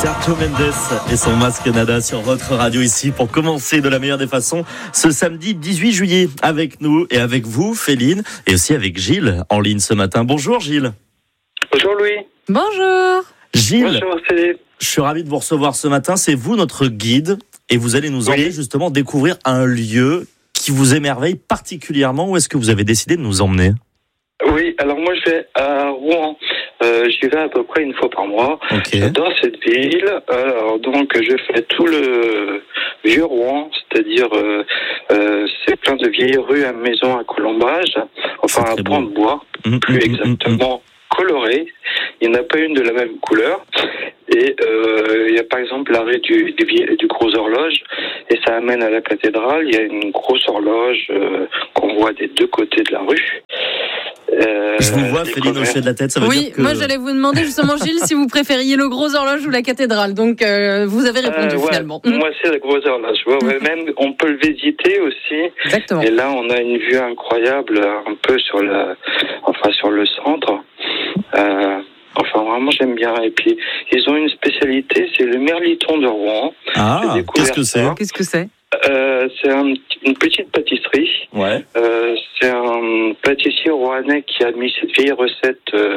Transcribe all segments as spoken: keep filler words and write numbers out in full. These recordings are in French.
Sergio Mendes et son masque Nada sur votre radio ici pour commencer de la meilleure des façons ce samedi dix-huit juillet avec nous et avec vous, Féline, et aussi avec Gilles en ligne ce matin. Bonjour Gilles. Bonjour Louis. Bonjour. Gilles, Bonjour Philippe. Je suis ravi de vous recevoir ce matin. C'est vous notre guide et vous allez nous emmener oui. justement découvrir un lieu qui vous émerveille particulièrement. Où est-ce que vous avez décidé de nous emmener ? Oui, alors moi je vais à Rouen. Euh, j'y vais à peu près une fois par mois. Okay. J'adore cette ville. Alors donc je fais tout le vieux Rouen, c'est-à-dire euh, euh, c'est plein de vieilles rues à maisons à colombage, enfin à pans de bois, mmh, plus mmh, exactement mmh. colorées. Il n'y en a pas une de la même couleur. Et euh, il y a par exemple la rue du, du, du Gros Horloge, et ça amène à la cathédrale. Il y a une grosse horloge euh, qu'on voit des deux côtés de la rue. Euh, Je vous vois, Féline, hocher de la tête. Ça veut oui, dire que... moi j'allais vous demander justement, Gilles, si vous préfériez le Gros Horloge ou la cathédrale. Donc euh, vous avez répondu euh, ouais, finalement. Moi c'est le Gros Horloge. Ouais, ouais, même on peut le visiter aussi. Exactement. Et là on a une vue incroyable, un peu sur le, enfin sur le centre. Euh, Enfin, vraiment, j'aime bien. Et puis, ils ont une spécialité, c'est le merliton de Rouen. Ah, qu'est-ce que c'est ? Qu'est-ce que c'est ? Euh, c'est un, une petite pâtisserie. Ouais. Euh, c'est un pâtissier rouennais qui a mis cette vieille recette. Euh,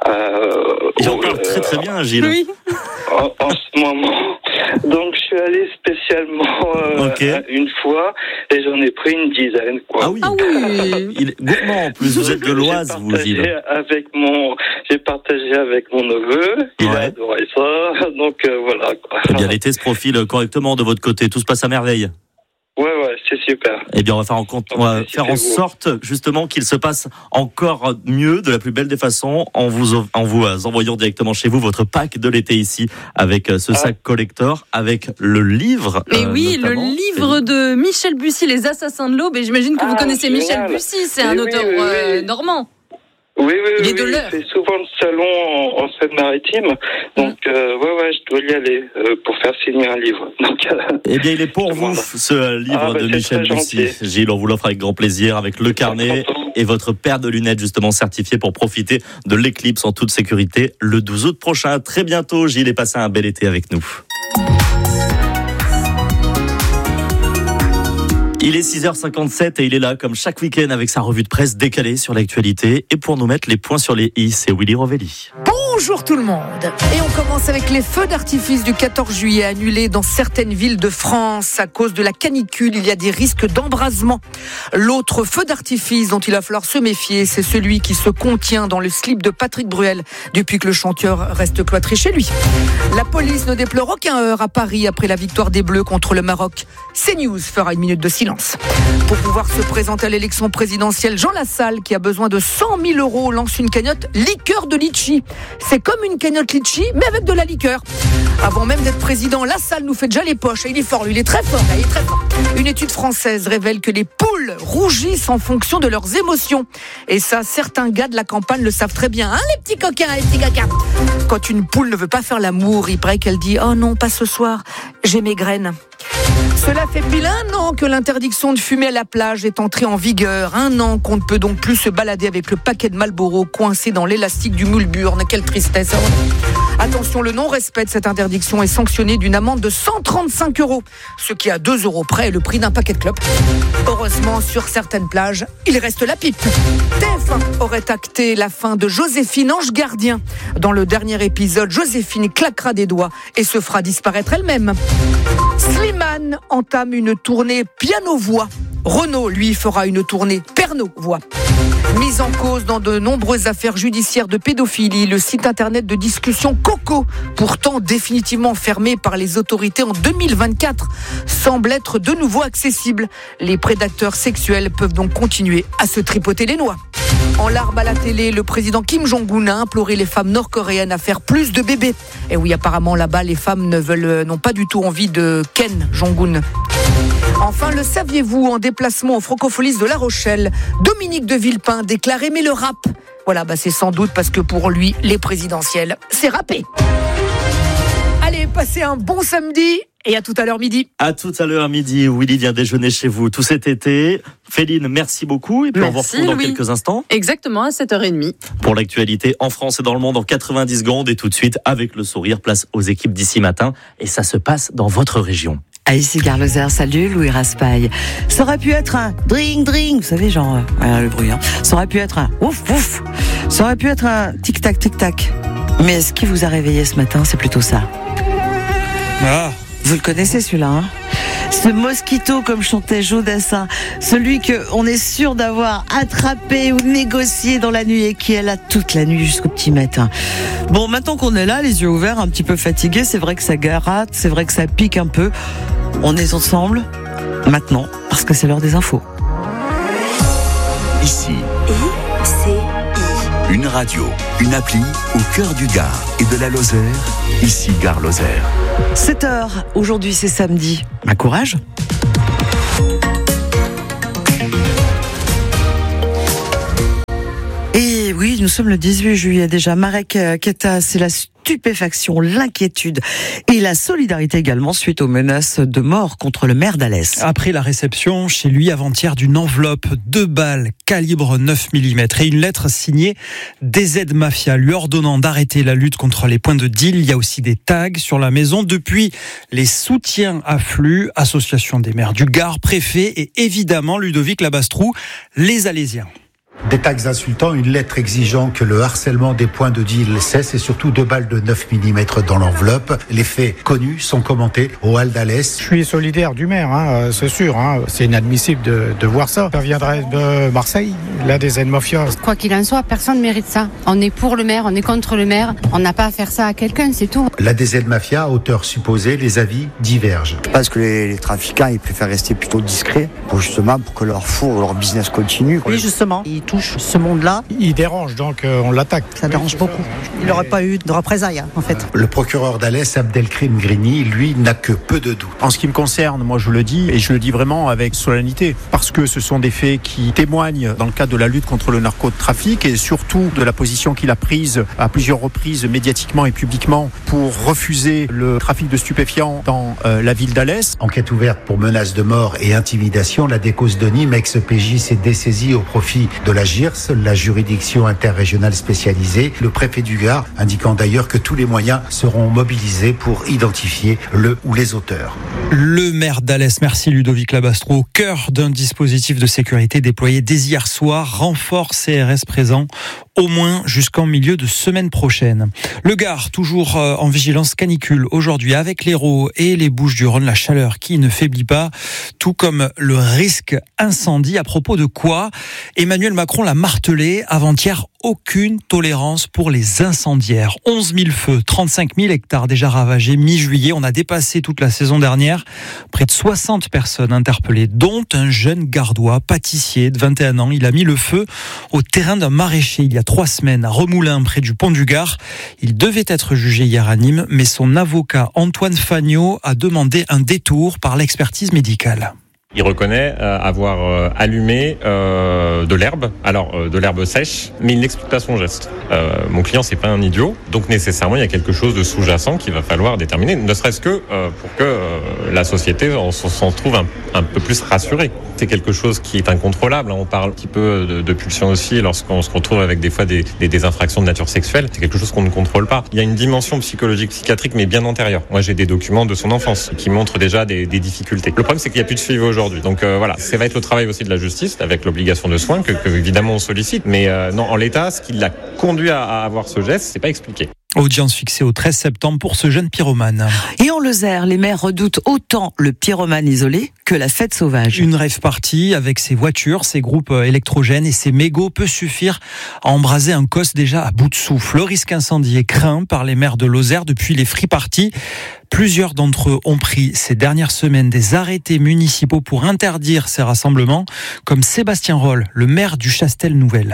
euh, Il en parle euh, très très bien, Gilles. Oui. En, en ce moment. Donc, je suis allé spécialement euh, okay. une fois et j'en ai pris une dizaine. Quoi. Ah oui. Ah oui. Il est gourmand en plus. Vous êtes de l'Oise, vous, Gilles. Avec mon, j'ai partagé avec mon neveu. Il ouais. a adoré ça. Donc euh, voilà. Quoi. Eh bien, l'été se profile correctement de votre côté. Tout se passe à merveille. Ouais, ouais, c'est super. Eh bien, on va faire en, compte, on va faire en sorte, justement, qu'il se passe encore mieux, de la plus belle des façons, en vous, en vous envoyant directement chez vous votre pack de l'été ici, avec ce ah. sac collector, avec le livre. Mais euh, oui, le livre et... de Michel Bussy, Les Assassins de l'Aube. Et j'imagine que ah, vous connaissez génial. Michel Bussy, c'est un oui, auteur oui, oui, euh, oui. normand. Oui, oui, il oui, est de oui. l'heure. C'est souvent le salon en, en Seine-Maritime. Donc, mmh. euh, ouais, ouais, je dois y aller euh, pour faire signer un livre. Donc, euh, eh bien, il est pour vous, voilà. ce livre ah, bah, de Michel Bussy. Gilles, on vous l'offre avec grand plaisir, avec le carnet et votre paire de lunettes, justement, certifiées pour profiter de l'éclipse en toute sécurité le douze août prochain. À très bientôt, Gilles, et passez un bel été avec nous. Il est six heures cinquante-sept et il est là comme chaque week-end avec sa revue de presse décalée sur l'actualité. Et pour nous mettre les points sur les i, c'est Willy Rovelli. Bonjour tout le monde. Et on commence avec les feux d'artifice du quatorze juillet annulés dans certaines villes de France à cause de la canicule. Il y a des risques d'embrasement. L'autre feu d'artifice dont il va falloir se méfier, c'est celui qui se contient dans le slip de Patrick Bruel depuis que le chanteur reste cloîtré chez lui. La police ne déplore aucun heurt à Paris après la victoire des Bleus contre le Maroc. CNews fera une minute de silence. Pour pouvoir se présenter à l'élection présidentielle, Jean Lassalle, qui a besoin de cent mille euros, lance une cagnotte liqueur de litchi. C'est comme une cagnotte litchi, mais avec de la liqueur. Avant même d'être président, Lassalle nous fait déjà les poches. Et il est fort, lui, il est très fort, là, il est très fort. Une étude française révèle que les poules rougissent en fonction de leurs émotions. Et ça, certains gars de la campagne le savent très bien. Hein, les petits coquins, les petits coquins. Quand une poule ne veut pas faire l'amour, il paraît qu'elle dit « Oh non, pas ce soir, j'ai mes graines ». Cela fait pile un an que l'interdiction de fumer à la plage est entrée en vigueur. Un an qu'on ne peut donc plus se balader avec le paquet de Marlboro coincé dans l'élastique du moule-burne. Quelle tristesse. Attention, le non-respect de cette interdiction est sanctionné d'une amende de cent trente-cinq euros, ce qui à deux euros près est le prix d'un paquet de clopes. Heureusement, sur certaines plages, il reste la pipe. T F un aurait acté la fin de Joséphine Ange Gardien. Dans le dernier épisode, Joséphine claquera des doigts et se fera disparaître elle-même. Slimane entame une tournée piano-voix. Renaud, lui, fera une tournée perno-voix. Mise en cause dans de nombreuses affaires judiciaires de pédophilie, le site internet de discussion Coco, pourtant définitivement fermé par les autorités en deux mille vingt-quatre, semble être de nouveau accessible. Les prédateurs sexuels peuvent donc continuer à se tripoter les noix. En larmes à la télé, le président Kim Jong-un a imploré les femmes nord-coréennes à faire plus de bébés. Et oui, apparemment là-bas, les femmes ne veulent, n'ont pas du tout envie de Ken Jong-un. Enfin, le saviez-vous, en déplacement au Francofolis de La Rochelle, Dominique de Villepin déclare aimer le rap. Voilà, bah c'est sans doute parce que pour lui, les présidentielles, c'est rappé. Allez, passez Passez un bon samedi. Et à tout à l'heure midi. À tout à l'heure midi, Willy vient déjeuner chez vous tout cet été. Féline, merci beaucoup. Et puis merci, on vous retrouve dans Louis. quelques instants. Exactement, à sept heures trente. Pour l'actualité en France et dans le monde en quatre-vingt-dix secondes. Et tout de suite, avec le sourire, place aux équipes d'ici matin. Et ça se passe dans votre région. Ah, ici Gare Lozère, salut Louis Raspail. Ça aurait pu être un dring dring, vous savez, genre euh, le bruit. Hein. Ça aurait pu être un ouf ouf. Ça aurait pu être un tic tac tic tac. Mais ce qui vous a réveillé ce matin, c'est plutôt ça. Ah. Vous le connaissez celui-là, hein ? Ce mosquito, comme chantait Joe Dassin, celui qu'on est sûr d'avoir attrapé ou négocié dans la nuit et qui est là toute la nuit jusqu'au petit matin. Bon, maintenant qu'on est là, les yeux ouverts, un petit peu fatigués, c'est vrai que ça gratte, c'est vrai que ça pique un peu. On est ensemble, maintenant, parce que c'est l'heure des infos. Ici. I C I. Une radio, une appli au cœur du Gard et de la Lozère. Ici Gare Lozère. sept heures, aujourd'hui c'est samedi. Un courage. Et oui, nous sommes le dix-huit juillet déjà. Marek Keta, c'est la stupéfaction, l'inquiétude et la solidarité également suite aux menaces de mort contre le maire d'Alès. Après la réception chez lui avant-hier d'une enveloppe, deux balles calibre neuf millimètres et une lettre signée D Z Mafia lui ordonnant d'arrêter la lutte contre les points de deal. Il y a aussi des tags sur la maison. Depuis, les soutiens affluent, association des maires du Gard, préfet et évidemment Ludovic Labastrou, les Alésiens. Des tags insultants, une lettre exigeant que le harcèlement des points de deal cesse et surtout deux balles de neuf millimètres dans l'enveloppe. Les faits connus sont commentés au hall d'Alès. Je suis solidaire du maire, hein, c'est sûr. Hein, c'est inadmissible de, de voir ça. Ça viendrait de Marseille, là des Z-Mafia. Quoi qu'il en soit, personne ne mérite ça. On est pour le maire, on est contre le maire. On n'a pas à faire ça à quelqu'un, c'est tout. La D Z Mafia, auteur supposé, les avis divergent. Je pense que les, les trafiquants, ils préfèrent rester plutôt discrets pour justement pour que leur four, leur business continue. Oui, justement. Ils touchent ce monde-là. Il dérange, donc euh, on l'attaque. Ça dérange beaucoup. Il n'aurait pas eu de représailles, en fait. Le procureur d'Alès, Abdelkrim Grini, lui, n'a que peu de doutes. En ce qui me concerne, moi je le dis, et je le dis vraiment avec solennité, parce que ce sont des faits qui témoignent dans le cadre de la lutte contre le narcotrafic et surtout de la position qu'il a prise à plusieurs reprises médiatiquement et publiquement pour refuser le trafic de stupéfiants dans euh, la ville d'Alès. Enquête ouverte pour menaces de mort et intimidation. La Décos de Nîmes, ex-P J, s'est dessaisie au profit de la G I R S, la juridiction interrégionale spécialisée. Le préfet du Gard indiquant d'ailleurs que tous les moyens seront mobilisés pour identifier le ou les auteurs. Le maire d'Alès, merci Ludovic Labastrou, au cœur d'un dispositif de sécurité déployé dès hier soir, renfort C R S présent au moins jusqu'en milieu de semaine prochaine. Le Gard, toujours en vigilance canicule aujourd'hui avec l'Hérault et les Bouches-du-Rhône, la chaleur qui ne faiblit pas, tout comme le risque incendie. À propos de quoi Emmanuel Macron l'a martelé avant-hier, aucune tolérance pour les incendiaires. onze mille feux, trente-cinq mille hectares déjà ravagés mi-juillet. On a dépassé toute la saison dernière. Près de soixante personnes interpellées, dont un jeune gardois, pâtissier de vingt et un ans. Il a mis le feu au terrain d'un maraîcher il y a trois semaines à Remoulins, près du pont du Gard. Il devait être jugé hier à Nîmes, mais son avocat Antoine Fagnot a demandé un détour par l'expertise médicale. Il reconnaît euh, avoir euh, allumé euh, de l'herbe, alors euh, de l'herbe sèche, mais il n'explique pas son geste. Euh, mon client, c'est pas un idiot, donc nécessairement il y a quelque chose de sous-jacent qu'il va falloir déterminer, ne serait-ce que euh, pour que euh, la société on, s'en trouve un, un peu plus rassurée. C'est quelque chose qui est incontrôlable. On parle un petit peu de, de pulsion aussi lorsqu'on se retrouve avec des fois des, des, des infractions de nature sexuelle. C'est quelque chose qu'on ne contrôle pas. Il y a une dimension psychologique, psychiatrique, mais bien antérieure. Moi, j'ai des documents de son enfance qui montrent déjà des, des difficultés. Le problème, c'est qu'il n'y a plus de suivi aujourd'hui. Donc euh, voilà, ça va être le travail aussi de la justice, avec l'obligation de soins que, que évidemment on sollicite. Mais euh, non, en l'état, ce qui l'a conduit à, à avoir ce geste, c'est pas expliqué. Audience fixée au treize septembre pour ce jeune pyromane. Et en Lozère, les maires redoutent autant le pyromane isolé que la fête sauvage. Une rave party avec ses voitures, ses groupes électrogènes et ses mégots peut suffire à embraser un cos déjà à bout de souffle. Le risque incendie est craint par les maires de Lozère depuis les free parties. Plusieurs d'entre eux ont pris ces dernières semaines des arrêtés municipaux pour interdire ces rassemblements, comme Sébastien Roll, le maire du Chastel Nouvelle.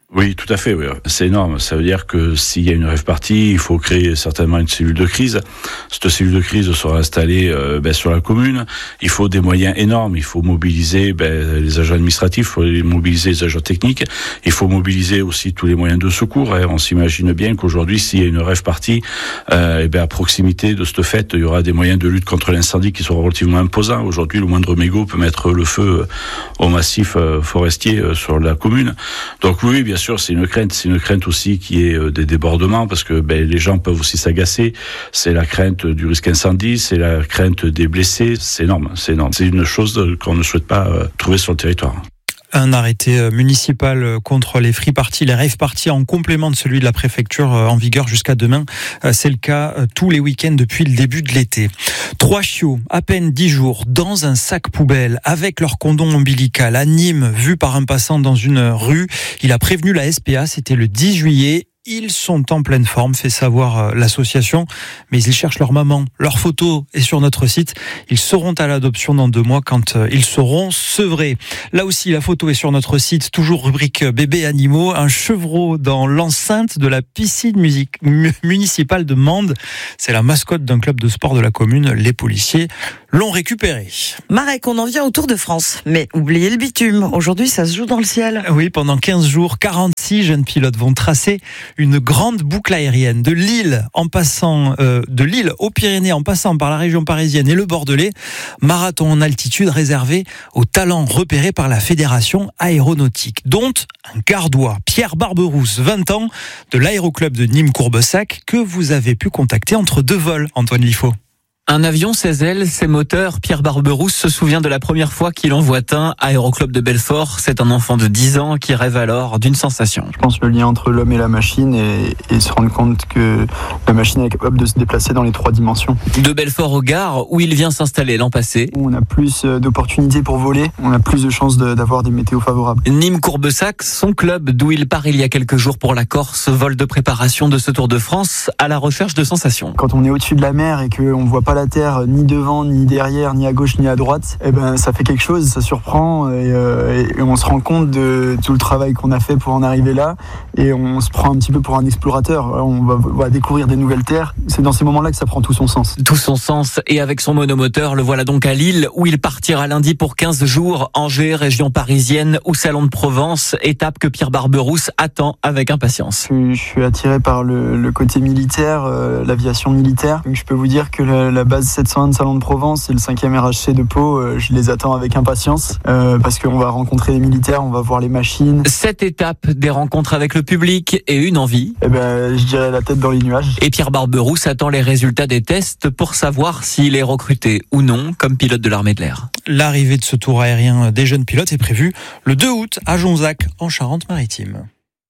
Oui, tout à fait, oui. C'est énorme. Ça veut dire que s'il y a une rave party, il faut créer certainement une cellule de crise. Cette cellule de crise sera installée euh, ben, sur la commune. Il faut des moyens énormes. Il faut mobiliser ben, les agents administratifs, il faut mobiliser les agents techniques. Il faut mobiliser aussi tous les moyens de secours. Hein. On s'imagine bien qu'aujourd'hui, s'il y a une rave party, euh, et ben, à proximité de cette fête, il y aura des moyens de lutte contre l'incendie qui seront relativement imposants. Aujourd'hui, le moindre mégot peut mettre le feu au massif euh, forestier euh, sur la commune. Donc oui, bien sûr, c'est une crainte. C'est une crainte aussi qui est euh, des débordements, parce que ben, les gens peuvent aussi s'agacer. C'est la crainte du risque incendie, c'est la crainte des blessés. C'est énorme, c'est énorme. C'est une chose qu'on ne souhaite pas euh, trouver sur le territoire. Un arrêté municipal contre les free parties, les rave parties en complément de celui de la préfecture en vigueur jusqu'à demain. C'est le cas tous les week-ends depuis le début de l'été. Trois chiots, à peine dix jours, dans un sac poubelle avec leur condom ombilical à Nîmes, vu par un passant dans une rue. Il a prévenu la S P A, c'était le dix juillet. Ils sont en pleine forme, fait savoir l'association, mais ils cherchent leur maman. Leur photo est sur notre site. Ils seront à l'adoption dans deux mois quand ils seront sevrés. Là aussi, la photo est sur notre site, toujours rubrique bébés animaux. Un chevreau dans l'enceinte de la piscine musique municipale de Mende. C'est la mascotte d'un club de sport de la commune. Les policiers l'ont récupéré. Marek, on en vient au Tour de France, mais oubliez le bitume. Aujourd'hui, ça se joue dans le ciel. Oui, pendant quinze jours, quarante-six jeunes pilotes vont tracer une grande boucle aérienne de Lille en passant euh, de Lille aux Pyrénées en passant par la région parisienne et le Bordelais. Marathon en altitude réservé aux talents repérés par la Fédération aéronautique, dont un gardois, Pierre Barberousse, vingt ans, de l'aéroclub de Nîmes-Courbessac, que vous avez pu contacter entre deux vols, Antoine Liffaut. Un avion, ses ailes, ses moteurs. Pierre Barberousse se souvient de la première fois qu'il en voit un. Aéroclub de Belfort, c'est un enfant de dix ans qui rêve alors d'une sensation. Je pense le lien entre l'homme et la machine et, et se rendre compte que la machine est capable de se déplacer dans les trois dimensions. De Belfort au Gard, où il vient s'installer l'an passé. On a plus d'opportunités pour voler, on a plus de chances de, d'avoir des météos favorables. Nîmes-Courbessac, son club d'où il part il y a quelques jours pour la Corse, vol de préparation de ce Tour de France à la recherche de sensations. Quand on est au-dessus de la mer et qu'on ne voit pas la terre ni devant, ni derrière, ni à gauche, ni à droite, eh ben, ça fait quelque chose, ça surprend et, euh, et on se rend compte de tout le travail qu'on a fait pour en arriver là et on se prend un petit peu pour un explorateur. On va, va découvrir des nouvelles terres. C'est dans ces moments-là que ça prend tout son sens. Tout son sens, et avec son monomoteur, le voilà donc à Lille où il partira lundi pour quinze jours. Angers, région parisienne ou Salon de Provence, étape que Pierre Barberousse attend avec impatience. Je, je suis attiré par le, le côté militaire, euh, l'aviation militaire. Donc je peux vous dire que la, la base sept cent un de Salon de Provence et le cinquième R H C de Pau, euh, je les attends avec impatience euh, parce qu'on va rencontrer les militaires, on va voir les machines. Cette étape, des rencontres avec le public et une envie. Eh ben, je dirais la tête dans les nuages. Et Pierre Barberousse attend les résultats des tests pour savoir s'il est recruté ou non comme pilote de l'armée de l'air. L'arrivée de ce tour aérien des jeunes pilotes est prévue le deux août à Jonzac, en Charente-Maritime.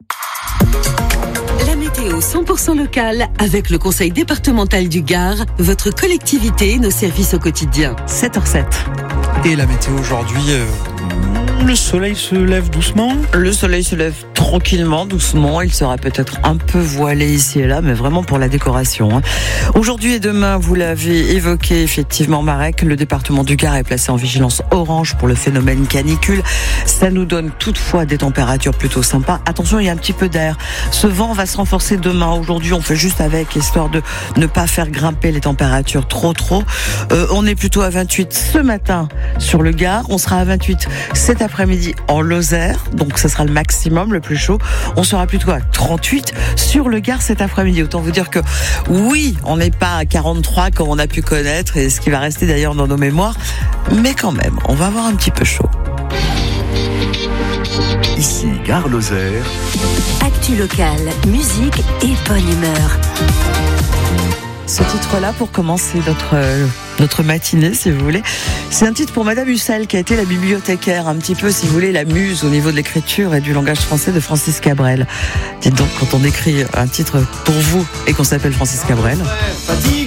La météo cent pour cent locale avec le conseil départemental du Gard, votre collectivité et nos services au quotidien. sept heures sept. Et la météo aujourd'hui, euh, le soleil se lève doucement. Le soleil se lève tranquillement, doucement. Il sera peut-être un peu voilé ici et là, mais vraiment pour la décoration. Hein. Aujourd'hui et demain, vous l'avez évoqué, effectivement, Marek, le département du Gard est placé en vigilance orange pour le phénomène canicule. Ça nous donne toutefois des températures plutôt sympas. Attention, il y a un petit peu d'air. Ce vent va se renforcer demain. Aujourd'hui, on fait juste avec, histoire de ne pas faire grimper les températures trop trop. Euh, on est plutôt à vingt-huit ce matin sur le Gard. On sera à vingt-huit cet après-midi en Lozère. Donc, ça sera le maximum, le plus chaud. On sera plutôt à trente-huit sur le Gard cet après-midi. Autant vous dire que oui, on n'est pas à quarante-trois comme on a pu connaître et ce qui va rester d'ailleurs dans nos mémoires. Mais quand même, on va avoir un petit peu chaud. Ici, Gare Lozère. Actu locale, musique et bonne humeur. Ce titre-là, pour commencer notre, euh, notre matinée, si vous voulez, c'est un titre pour Madame Hussel, qui a été la bibliothécaire, un petit peu, si vous voulez, la muse au niveau de l'écriture et du langage français de Francis Cabrel. Dites donc, quand on écrit un titre pour vous et qu'on s'appelle Francis Cabrel...